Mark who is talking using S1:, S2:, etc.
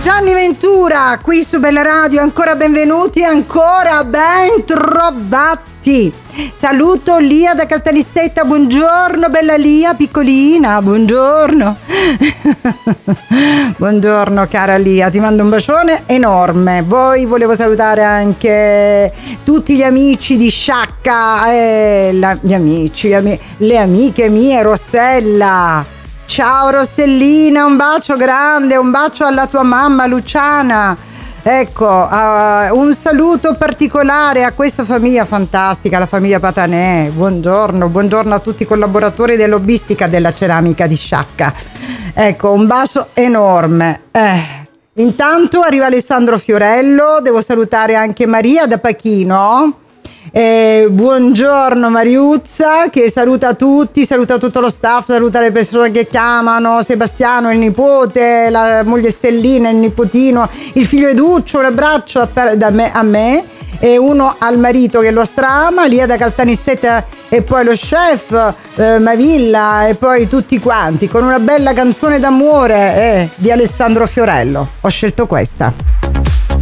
S1: Gianni Ventura qui su Bella Radio, ancora benvenuti, ancora ben trovati. Saluto Lia da Caltanissetta, buongiorno bella Lia, piccolina, buongiorno. Buongiorno cara Lia, ti mando un bacione enorme. Poi volevo salutare anche tutti gli amici di Sciacca, gli amici, le amiche mie, Rossella. Ciao Rossellina, un bacio grande, un bacio alla tua mamma Luciana. Ecco, un saluto particolare a questa famiglia fantastica, la famiglia Patanè. Buongiorno a tutti i collaboratori dell'Hobbistica della Ceramica di Sciacca. Ecco, un bacio enorme. Intanto arriva Alessandro Fiorello, devo salutare anche Maria da Pachino. Buongiorno Mariuzza, che saluta tutti, saluta tutto lo staff, saluta le persone che chiamano, Sebastiano, il nipote, la moglie Stellina, il nipotino, il figlio Educcio, un abbraccio a me e uno al marito che lo strama, Lia da Caltanissetta e poi lo chef Mavilla e poi tutti quanti con una bella canzone d'amore di Alessandro Fiorello. Ho scelto questa.